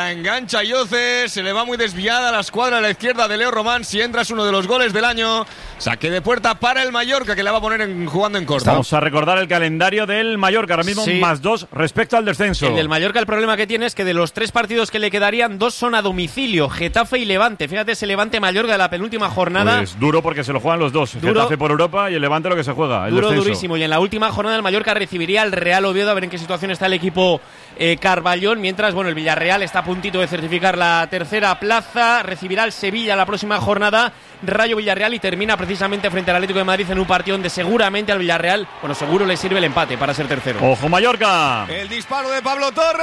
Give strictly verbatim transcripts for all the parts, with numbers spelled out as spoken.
La engancha Yoce, se le va muy desviada a la escuadra a la izquierda de Leo Román. Si entra es uno de los goles del año. Saque de puerta para el Mallorca, que la va a poner en, jugando en corto. Vamos a recordar el calendario del Mallorca, ahora mismo sí. más dos respecto al descenso. El del Mallorca, el problema que tiene es que de los tres partidos que le quedarían, dos son a domicilio, Getafe y Levante. Fíjate, ese Levante-Mallorca de la penúltima jornada. Pues duro porque se lo juegan los dos. Duro, Getafe por Europa y el Levante lo que se juega, el duro, descenso. durísimo. Y en la última jornada el Mallorca recibiría al Real Oviedo, a ver en qué situación está el equipo eh, Carballón. Mientras, bueno, el Villarreal está a puntito de certificar la tercera plaza. Recibirá al Sevilla la próxima jornada, Rayo Villarreal, y termina precisamente frente al Atlético de Madrid en un partido donde seguramente al Villarreal, bueno, seguro le sirve el empate para ser tercero. ¡Ojo, Mallorca! El disparo de Pablo Torre.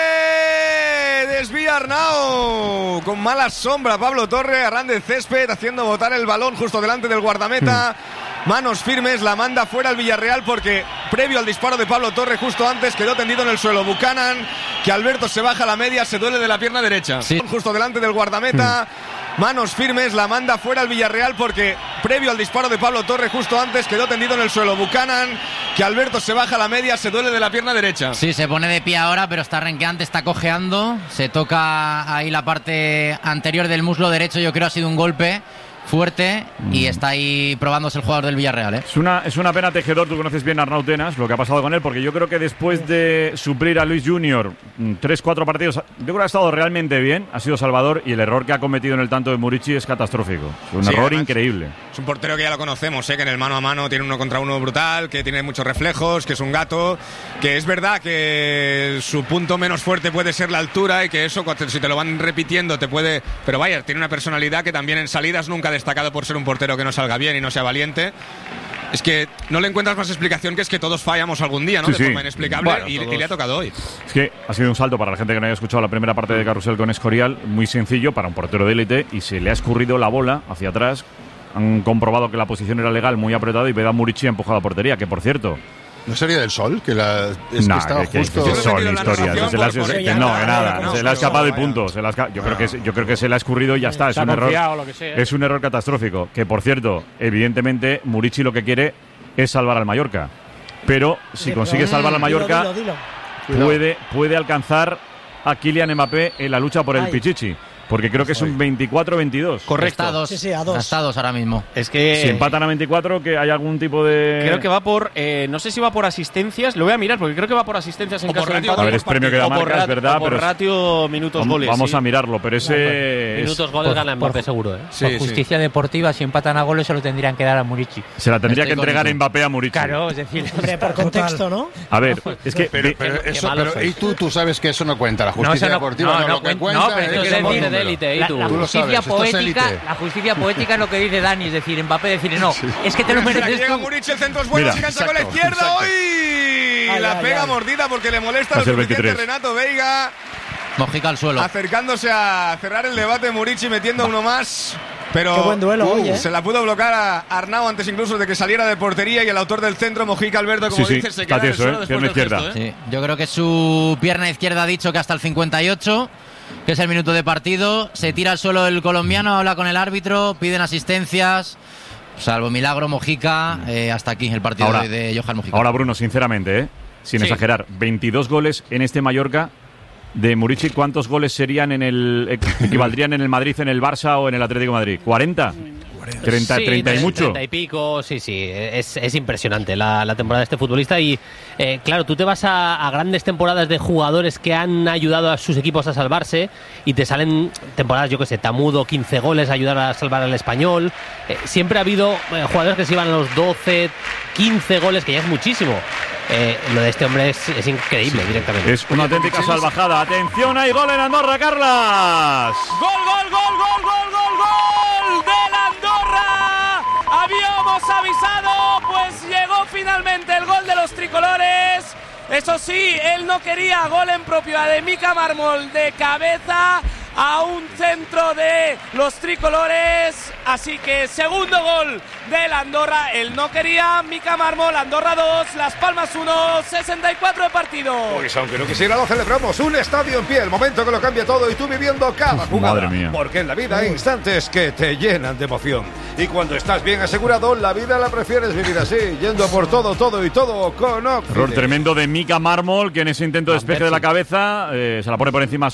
Desvía Arnau. Con mala sombra Pablo Torre. Arran de césped haciendo botar el balón justo delante del guardameta. Hmm. Manos firmes, la manda fuera al Villarreal porque previo al disparo de Pablo Torre, justo antes, quedó tendido en el suelo Buchanan, que Alberto se baja a la media, se duele de la pierna derecha. Sí. Justo delante del guardameta. Hmm. Manos firmes, la manda fuera al Villarreal porque previo al disparo de Pablo Torre, justo antes, quedó tendido en el suelo Buchanan, que Alberto se baja a la media, se duele de la pierna derecha. Sí, se pone de pie ahora, pero está renqueante, está cojeando, se toca ahí la parte anterior del muslo derecho, yo creo ha sido un golpe fuerte y está ahí probándose el jugador del Villarreal, ¿eh? Es una, es una pena, Tejedor, tú conoces bien a Arnau Tenas, lo que ha pasado con él, porque yo creo que después de suplir a Luis Junior tres, cuatro partidos, yo creo que ha estado realmente bien, ha sido salvador, y el error que ha cometido en el tanto de Murici es catastrófico. Es un sí, error además, increíble. Es un portero que ya lo conocemos, ¿eh? Que en el mano a mano tiene uno contra uno brutal, que tiene muchos reflejos, que es un gato, que es verdad que su punto menos fuerte puede ser la altura y que eso, si te lo van repitiendo, te puede... Pero vaya, tiene una personalidad que también en salidas nunca destacado por ser un portero que no salga bien y no sea valiente. Es que no le encuentras más explicación que es que todos fallamos algún día, ¿no? Sí, de sí. forma inexplicable, Bueno, y, todos... y le ha tocado hoy. Es que ha sido un salto para la gente que no haya escuchado la primera parte de Carrusel con Escorial, muy sencillo para un portero de élite, y se le ha escurrido la bola hacia atrás. Han comprobado que la posición era legal, muy apretada, y Vedat Murici ha empujado a portería, que por cierto... ¿No sería del Sol? Que la, es no, que estaba que, justo... que, que son historias. Se la, se, se, no, está, nada. no, se le ha escapado y vaya. punto. Se la ha, yo, creo que, yo creo que se le ha escurrido y ya está. Es un error. Lo que sea. Es un error catastrófico. Que, por cierto, evidentemente, Murici lo que quiere es salvar al Mallorca. Pero si consigue salvar al Mallorca, dilo, dilo, dilo. Puede, puede alcanzar a Kylian Mbappé en la lucha por el Ay. Pichichi. Porque creo que es un veinticuatro veintidós. Correcto. Está a dos. Sí, sí, a dos. Está a dos ahora mismo. Es que... Si empatan a veinticuatro, que hay algún tipo de... Creo que va por... Eh, no sé si va por asistencias. Lo voy a mirar porque creo que va por asistencias en O caso por de ratio, empate. A ver, es premio que da O por marca, rat- es verdad, o por pero... es- ratio minutos Vamos, goles. vamos sí. a mirarlo, pero ese... es- Minutos goles Por- gana por- Mbappé seguro, ¿eh? Sí, Por sí. justicia deportiva, si empatan a goles se lo tendrían que dar a Murici. Se la tendría Estoy que entregar con eso. Mbappé a Murici. Claro, es decir... Hombre, por contexto, ¿no? A ver, es que... Pero, ve- pero qué eso, malos pero sois. y tú, tú sabes que eso no cuenta, la No, justicia eso no- deportiva no, no, no lo que cuen- cuenta no, pero es esto que es somos decir, números. de élite, ¿y La, tú? la Tú lo justicia sabes, esto es poética, élite. la justicia poética es lo que dice Dani, es decir, Mbappé decir, no, es que te lo Mira, que mereces llega tú. Murici, el centro es bueno, Mira, se engancha con la exacto, izquierda. exacto. ¡Uy! Ay, La ay, pega ay. mordida porque le molesta Va lo a ser suficiente veintitrés. Renato Veiga, Mojica al suelo. acercándose a cerrar el debate. Murici metiendo uno más. Pero Qué buen duelo hoy, ¿eh? se la pudo bloquear a Arnau antes incluso de que saliera de portería, y el autor del centro, Mojica Alberto, como Sí, sí, dices, se está queda en el tieso, suelo ¿eh? después Pierna del izquierda. gesto, ¿eh? Sí, yo creo que su pierna izquierda ha dicho que hasta el cincuenta y ocho, que es el minuto de partido, se tira al suelo el colombiano, habla con el árbitro, piden asistencias, salvo milagro Mojica, eh, hasta aquí el partido Ahora- de, de Johan Mojica. Ahora, Bruno, sinceramente, ¿eh? sin Sí. exagerar, veintidós goles en este Mallorca. De Murici, ¿cuántos goles serían en el equivaldrían en el Madrid, en el Barça o en el Atlético de Madrid? ¿cuarenta? treinta, Sí, treinta y mucho. treinta y pico, sí, sí. Es, es impresionante la, la temporada de este futbolista. Y eh, claro, tú te vas a, a grandes temporadas de jugadores que han ayudado a sus equipos a salvarse y te salen temporadas, yo que sé, Tamudo, quince goles, ayudar a salvar al Español. Eh, siempre ha habido eh, jugadores que se iban a los doce, quince goles, que ya es muchísimo. Eh, lo de este hombre es, es increíble directamente. Es una auténtica salvajada. Atención, hay gol en Andorra, Carlas. ¡Gol, gol, gol, gol, gol, gol, gol! ¡Del Andorra! Habíamos avisado, pues llegó finalmente el gol de los tricolores. Eso sí, él no quería. Gol en propiedad de Mika Mármol de cabeza a un centro de los tricolores. Así que segundo gol del Andorra. Él no quería. Mika Mármol, Andorra dos, Las Palmas uno, sesenta y cuatro de partido. Pues aunque no quisiera, lo celebramos. Un estadio en pie, el momento que lo cambia todo y tú viviendo cada jugada. Madre mía. Porque en la vida hay instantes que te llenan de emoción. Y cuando estás bien asegurado, la vida la prefieres vivir así, yendo por todo, todo y todo con Occident. Error tremendo de Mika Mármol, que en ese intento de despeje de la cabeza eh, se la pone por encima